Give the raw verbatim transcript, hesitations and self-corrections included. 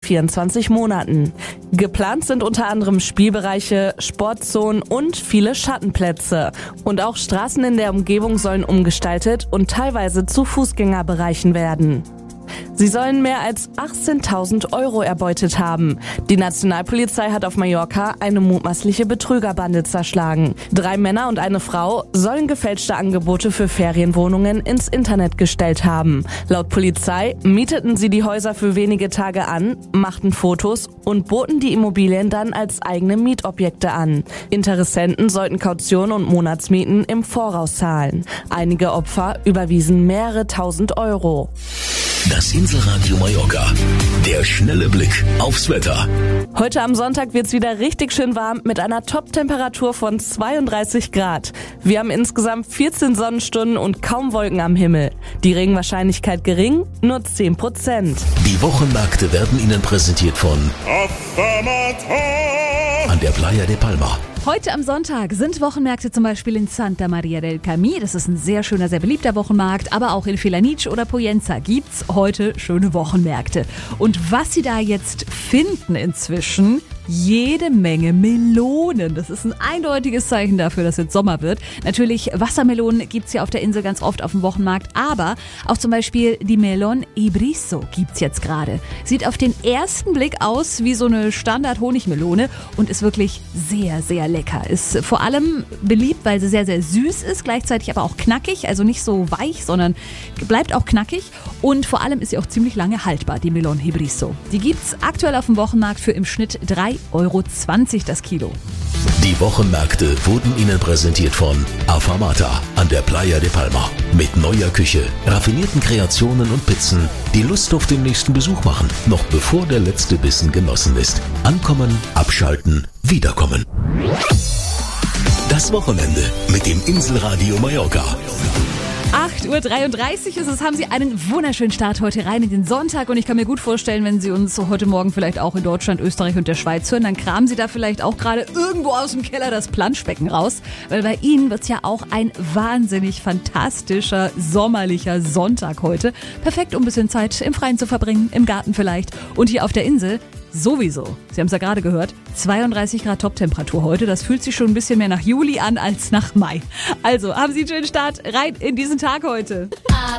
vierundzwanzig Monaten. Geplant sind unter anderem Spielbereiche, Sportzonen und viele Schattenplätze. Und auch Straßen in der Umgebung sollen umgestaltet und teilweise zu Fußgängerbereichen werden. Sie sollen mehr als achtzehntausend Euro erbeutet haben. Die Nationalpolizei hat auf Mallorca eine mutmaßliche Betrügerbande zerschlagen. Drei Männer und eine Frau sollen gefälschte Angebote für Ferienwohnungen ins Internet gestellt haben. Laut Polizei mieteten sie die Häuser für wenige Tage an, machten Fotos und boten die Immobilien dann als eigene Mietobjekte an. Interessenten sollten Kaution und Monatsmieten im Voraus zahlen. Einige Opfer überwiesen mehrere tausend Euro. Das Inselradio Mallorca. Der schnelle Blick aufs Wetter. Heute am Sonntag wird's wieder richtig schön warm mit einer Top-Temperatur von zweiunddreißig Grad. Wir haben insgesamt vierzehn Sonnenstunden und kaum Wolken am Himmel. Die Regenwahrscheinlichkeit gering, nur zehn Prozent. Die Wochenmärkte werden Ihnen präsentiert von an der Playa de Palma. Heute am Sonntag sind Wochenmärkte zum Beispiel in Santa Maria del Camí. Das ist ein sehr schöner, sehr beliebter Wochenmarkt. Aber auch in Felanitx oder Poyenza gibt's heute schöne Wochenmärkte. Und was Sie da jetzt finden inzwischen, jede Menge Melonen. Das ist ein eindeutiges Zeichen dafür, dass jetzt Sommer wird. Natürlich, Wassermelonen gibt's hier auf der Insel ganz oft auf dem Wochenmarkt. Aber auch zum Beispiel die Melon Ibrizo gibt's jetzt gerade. Sieht auf den ersten Blick aus wie so eine Standard-Honigmelone und ist wirklich sehr, sehr lecker. Ist vor allem beliebt, weil sie sehr, sehr süß ist, gleichzeitig aber auch knackig. Also nicht so weich, sondern bleibt auch knackig. Und vor allem ist sie auch ziemlich lange haltbar, die Melon Ibrizo. Die gibt's aktuell auf dem Wochenmarkt für im Schnitt drei Euro zwanzig das Kilo. Die Wochenmärkte wurden Ihnen präsentiert von Afamata an der Playa de Palma. Mit neuer Küche, raffinierten Kreationen und Pizzen, die Lust auf den nächsten Besuch machen, noch bevor der letzte Bissen genossen ist. Ankommen, abschalten, wiederkommen. Das Wochenende mit dem Inselradio Mallorca. acht Uhr dreiunddreißig ist es, haben Sie einen wunderschönen Start heute rein in den Sonntag und ich kann mir gut vorstellen, wenn Sie uns heute Morgen vielleicht auch in Deutschland, Österreich und der Schweiz hören, dann kramen Sie da vielleicht auch gerade irgendwo aus dem Keller das Planschbecken raus, weil bei Ihnen wird es ja auch ein wahnsinnig fantastischer, sommerlicher Sonntag heute. Perfekt, um ein bisschen Zeit im Freien zu verbringen, im Garten vielleicht und hier auf der Insel sowieso. Sie haben es ja gerade gehört, zweiunddreißig Grad Toptemperatur heute. Das fühlt sich schon ein bisschen mehr nach Juli an als nach Mai. Also haben Sie einen schönen Start rein in diesen Tag heute.